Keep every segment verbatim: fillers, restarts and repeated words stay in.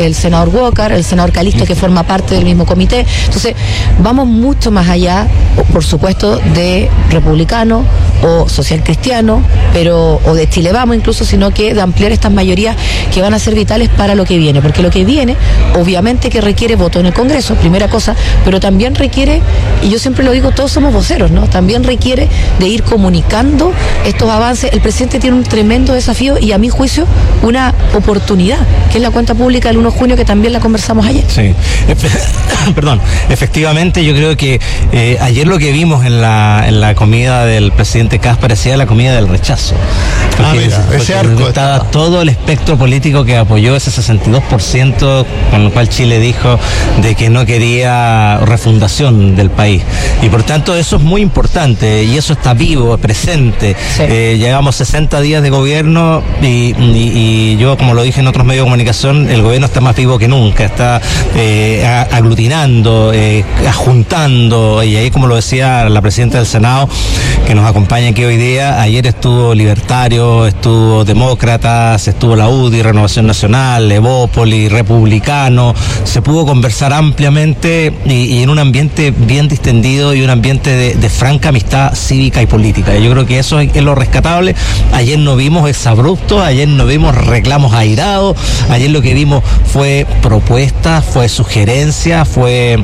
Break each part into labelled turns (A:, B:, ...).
A: el senador Walker, el senador Calisto, que forma parte del mismo comité. Entonces, vamos mucho más allá, por supuesto, de republicano o social cristiano, pero o de Chile Vamos incluso, sino que de ampliar estas mayorías que van a ser vitales para lo que viene, porque lo que viene, obviamente que requiere voto en el Congreso, primera cosa, pero también requiere, y yo siempre lo digo, todos somos voceros, ¿no? También requiere de ir comunicando estos avances. El presidente tiene un tremendo desafío y, a mi juicio, una oportunidad, que es la cuenta pública del uno de junio, que también la conversamos ayer.
B: Sí, perdón, efectivamente yo creo que eh, ayer lo que vimos en la, en la comida del presidente Kast parecía la comida del rechazo. Porque,
C: ah, mira,
B: porque
C: ese arco
B: estaba todo el espectro político que apoyó ese sesenta y dos por ciento, con el cual Chile dijo de que no quería refundación del país. Y por tanto eso es muy importante y eso está vivo, presente. Sí. Eh, llevamos sesenta días de gobierno y, y, y yo, como lo dije en otros medios de comunicación, el gobierno está más vivo que nunca, está eh, aglutinando, eh, juntando, y ahí, como lo decía la presidenta del Senado, que nos acompaña aquí hoy día, ayer estuvo Libertario, estuvo Demócratas, estuvo la U D I, Renovación Nacional, Evópoli, Republicano, se pudo conversar ampliamente y, y en un ambiente bien distendido y un ambiente de, de franca amistad cívica y política. Yo creo que eso es, es lo rescatable. Ayer no vimos exabruptos, ayer no vimos reclamos airados, ayer lo que vimos fue propuestas, fue sugerencias, fue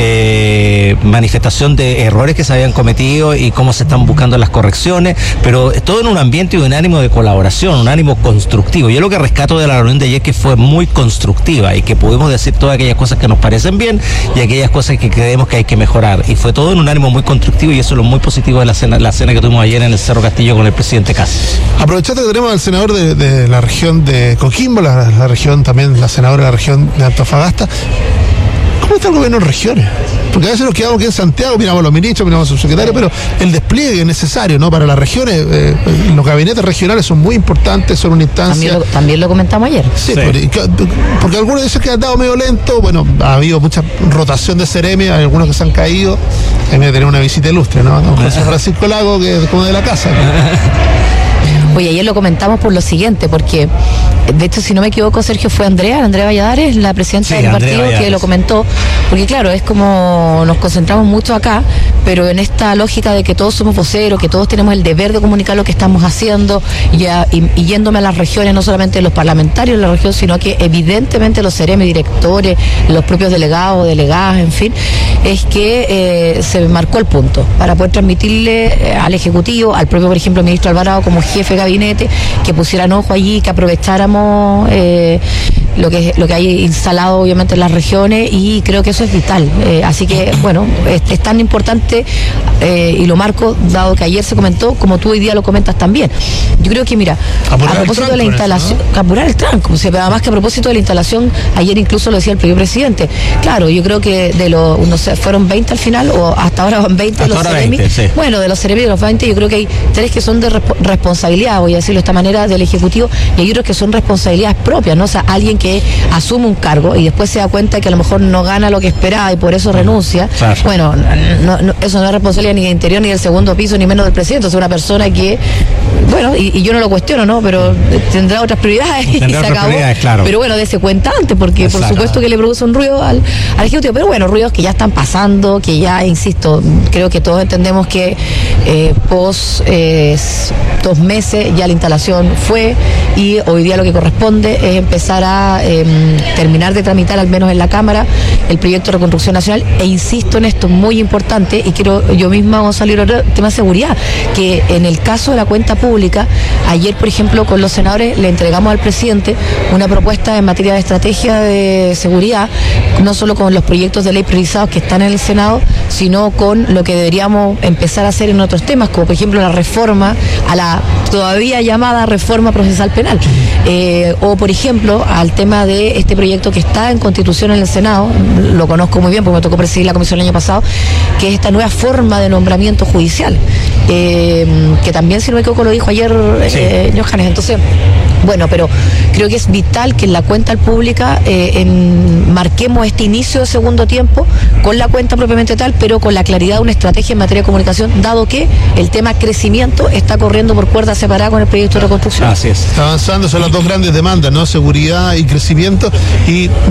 B: eh, manifestación de errores que se habían cometido y cómo se están buscando las correcciones, pero todo en un ambiente y un ánimo de colaboración, un ánimo constructivo. Yo lo que rescato de la reunión de ayer que fue muy constructiva y que pudimos decir todas aquellas cosas que nos parecen bien y aquellas cosas que creemos que hay que mejorar, y fue todo en un ánimo muy constructivo, y eso es lo muy positivo de la cena, la cena que tuvimos ayer en el Cerro Castillo con el presidente Kast.
C: Aprovechando que tenemos al senador de, de la región de Coquimbo, la, la región también, la senadora de la región de Antofagasta, ¿cómo está el gobierno en regiones? Porque a veces nos quedamos aquí en Santiago, miramos a los ministros, miramos a los subsecretarios, pero el despliegue es necesario, ¿no? Para las regiones, eh, los gabinetes regionales son muy importantes, son una instancia.
A: También lo, también lo comentamos ayer.
C: Sí, sí. Porque, porque algunos dicen que han dado medio lento, bueno, ha habido mucha rotación de Seremi, hay algunos que se han caído, en vez de tener una visita ilustre, ¿no? Don José Francisco Lago, que es como de la casa, ¿no?
A: Oye, ayer lo comentamos por lo siguiente, porque de hecho, si no me equivoco, Sergio, fue Andrea, Andrea Valladares, la presidenta sí, del Andrea partido, Valladares, que lo comentó, porque claro, es como nos concentramos mucho acá, pero en esta lógica de que todos somos voceros, que todos tenemos el deber de comunicar lo que estamos haciendo, y, a, y, y yéndome a las regiones, no solamente los parlamentarios de la región, sino que evidentemente los seremi, directores, los propios delegados, delegadas, en fin, es que eh, se marcó el punto para poder transmitirle eh, al Ejecutivo, al propio, por ejemplo, ministro Alvarado como jefe de gabinete, que pusieran ojo allí, que aprovecháramos eh, lo que lo que hay instalado obviamente en las regiones, y creo que eso es vital. Eh, así que, bueno, es, es tan importante eh, y lo marco, dado que ayer se comentó, como tú hoy día lo comentas también. Yo creo que, mira,
C: apurar
A: a propósito de la instalación, eso, ¿no? apurar el tranco, o sea, además que a propósito de la instalación, ayer incluso lo decía el propio presidente. Claro, yo creo que de los, no sé, fueron veinte al final, o hasta ahora van veinte de los seremi. Sí. Bueno, de los seremi de los veinte, yo creo que hay tres que son de resp- responsabilidad, voy a decirlo de esta manera, del Ejecutivo, y hay otros que son responsabilidades propias, ¿no? O sea, alguien que asume un cargo y después se da cuenta que a lo mejor no gana lo que esperaba y por eso renuncia. Claro. Bueno, no, no, eso no es responsabilidad ni del interior, ni del segundo piso, ni menos del presidente. O sea, una persona que, bueno, y, y yo no lo cuestiono, ¿no? Pero tendrá otras prioridades tendrá y se acabó.
C: Claro.
A: Pero bueno, dése cuenta antes, porque Exacto. por supuesto que le produce un ruido al, al Ejecutivo. Pero bueno, ruidos que ya están pasando, que ya, insisto, creo que todos entendemos que eh, pos eh, dos meses ya la instalación fue, y hoy día lo que corresponde es empezar a eh, terminar de tramitar, al menos en la Cámara, el proyecto de reconstrucción nacional. E insisto en esto, muy importante, y quiero yo misma vamos a salir al tema de seguridad, que en el caso de la cuenta pública, ayer por ejemplo con los senadores le entregamos al presidente una propuesta en materia de estrategia de seguridad, no solo con los proyectos de ley priorizados que están en el Senado, sino con lo que deberíamos empezar a hacer en otros temas, como por ejemplo la reforma a la todavía llamada reforma procesal penal, eh, o por ejemplo al tema de este proyecto que está en Constitución en el Senado, lo conozco muy bien porque me tocó presidir la comisión el año pasado, que es esta nueva forma de nombramiento judicial, eh, que también, si no me equivoco, lo dijo ayer eh, sí. Johannes. Entonces, bueno, pero creo que es vital que en la cuenta pública eh, en, marquemos este inicio de segundo tiempo con la cuenta propiamente tal, pero con la claridad de una estrategia en materia de comunicación, dado que el tema crecimiento está corriendo por cuerda separada con el proyecto de reconstrucción.
C: Así es. Está avanzando, son las dos grandes demandas, ¿no? Seguridad y crecimiento. Y